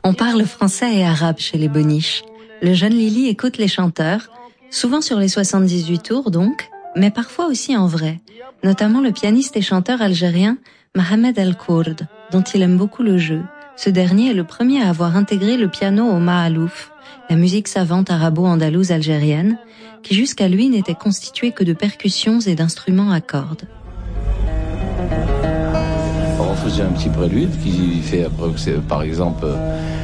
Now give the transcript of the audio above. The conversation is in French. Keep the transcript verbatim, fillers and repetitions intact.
On parle français et arabe chez les Boniches. Le jeune Lily écoute les chanteurs, souvent sur les soixante-dix-huit tours donc, mais parfois aussi en vrai, notamment le pianiste et chanteur algérien Mohamed El Kourd, dont il aime beaucoup le jeu. Ce dernier est le premier à avoir intégré le piano au Mahalouf, la musique savante arabo-andalouse algérienne, qui jusqu'à lui n'était constituée que de percussions et d'instruments à cordes. On faisait un petit prélude qui fait, par exemple,